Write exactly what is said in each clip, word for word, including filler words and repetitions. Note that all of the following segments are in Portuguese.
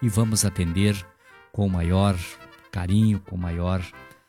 e vamos atender com maior carinho, com maior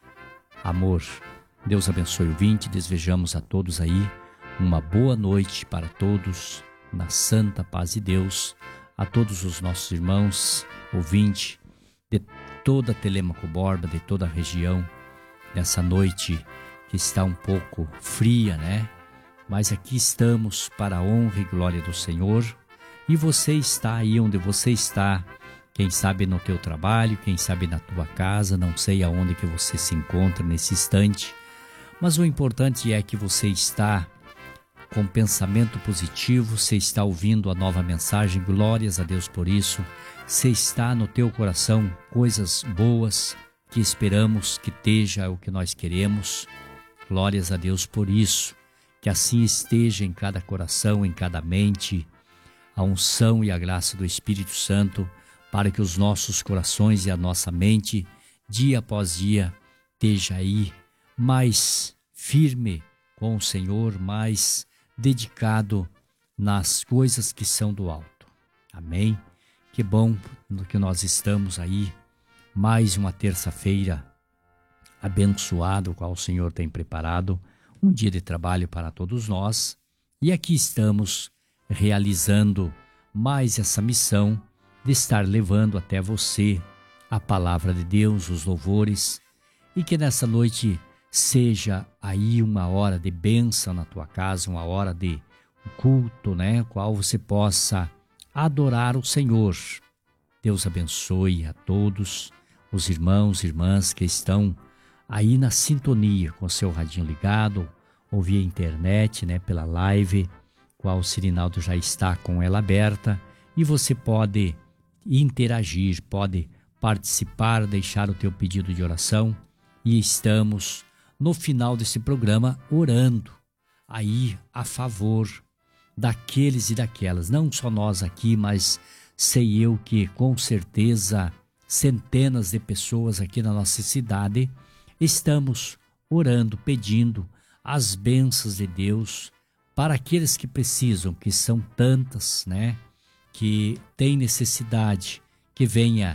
amor. Deus abençoe o ouvinte, desejamos a todos aí uma boa noite para todos, na santa paz de Deus, a todos os nossos irmãos, ouvinte de toda Telêmaco Borba, de toda a região, nessa noite que está um pouco fria, né? Mas aqui estamos para a honra e glória do Senhor, e você está aí onde você está, quem sabe no teu trabalho, quem sabe na tua casa, não sei aonde que você se encontra nesse instante, mas o importante é que você está com pensamento positivo, você está ouvindo a nova mensagem, glórias a Deus por isso, você está no teu coração coisas boas que esperamos que esteja o que nós queremos, glórias a Deus por isso, que assim esteja em cada coração, em cada mente, a unção e a graça do Espírito Santo, para que os nossos corações e a nossa mente, dia após dia, esteja aí mais firme com o Senhor, mais dedicado nas coisas que são do alto. Amém? Que bom que nós estamos aí, mais uma terça-feira abençoado, qual o Senhor tem preparado, um dia de trabalho para todos nós, e aqui estamos realizando mais essa missão de estar levando até você a palavra de Deus, os louvores, e que nessa noite seja aí uma hora de bênção na tua casa, uma hora de culto, né, qual você possa adorar o Senhor. Deus abençoe a todos os irmãos e irmãs que estão aí na sintonia com o seu radinho ligado, ou via internet, né, pela live, qual o Sirinaldo já está com ela aberta, e você pode interagir, pode participar, deixar o teu pedido de oração, e estamos no final desse programa orando aí a favor daqueles e daquelas, não só nós aqui, mas sei eu que com certeza centenas de pessoas aqui na nossa cidade estamos orando, pedindo as bênçãos de Deus para aqueles que precisam, que são tantas, né? Que têm necessidade, que venha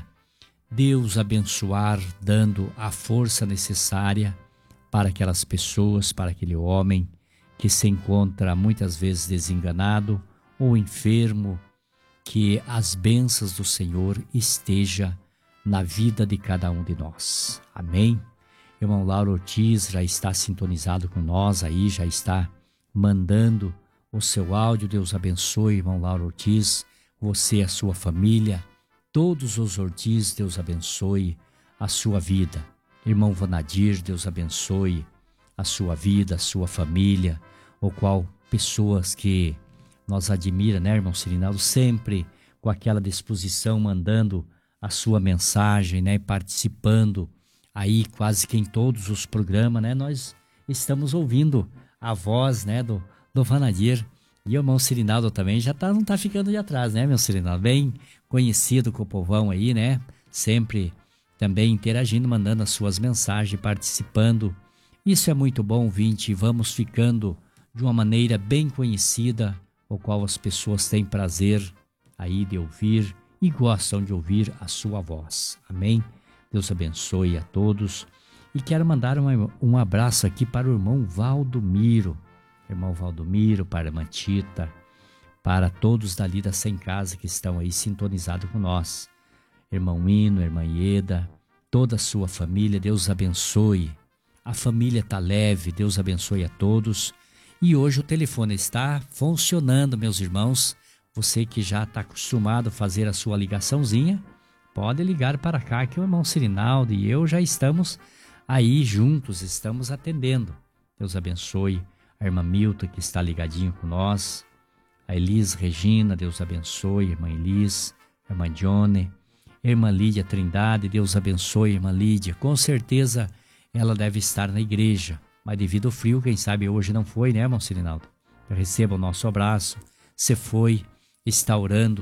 Deus abençoar, dando a força necessária para aquelas pessoas, para aquele homem que se encontra muitas vezes desenganado ou enfermo, que as bênçãos do Senhor esteja na vida de cada um de nós. Amém? Irmão Lauro Ortiz já está sintonizado com nós aí, já está mandando o seu áudio. Deus abençoe, irmão Lauro Ortiz, você e a sua família, todos os Ortiz, Deus abençoe a sua vida. Irmão Vanadir, Deus abençoe a sua vida, a sua família, o qual pessoas que nós admira, né, irmão Sirinaldo, sempre com aquela disposição, mandando a sua mensagem, né, participando aí quase que em todos os programas, né, nós estamos ouvindo a voz, né, do, do Vanadir, e o irmão Sirinaldo também já tá, não tá ficando de atrás, né, meu Sirinaldo, bem conhecido com o povão aí, né, sempre também interagindo, mandando as suas mensagens, participando. Isso é muito bom, vinte, vamos ficando de uma maneira bem conhecida, o qual as pessoas têm prazer aí de ouvir e gostam de ouvir a sua voz. Amém? Deus abençoe a todos. E quero mandar uma, um abraço aqui para o irmão Valdomiro, irmão Valdomiro, para a irmã Tita, para todos dali da Sem Casa que estão aí sintonizados com nós. Irmão Hino, irmã Ieda, toda a sua família, Deus abençoe. A família está leve, Deus abençoe a todos. E hoje o telefone está funcionando, meus irmãos. Você que já está acostumado a fazer a sua ligaçãozinha, pode ligar para cá que o irmão Sirinaldo e eu já estamos aí juntos, estamos atendendo. Deus abençoe a irmã Milton que está ligadinho com nós. A Elis Regina, Deus abençoe, irmã Elis, a irmã Johnny, a irmã Lídia Trindade, Deus abençoe, irmã Lídia. Com certeza ela deve estar na igreja, mas devido ao frio, quem sabe hoje não foi, né, irmão Sirinaldo? Receba o nosso abraço. Você foi, está orando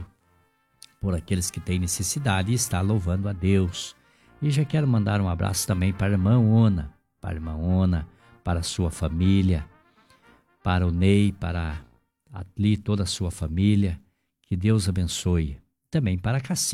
por aqueles que têm necessidade e está louvando a Deus. E já quero mandar um abraço também para a irmã Ona, para a irmã Ona, para a sua família, para o Ney, para ali toda a sua família. Que Deus abençoe. Também para a Cassi.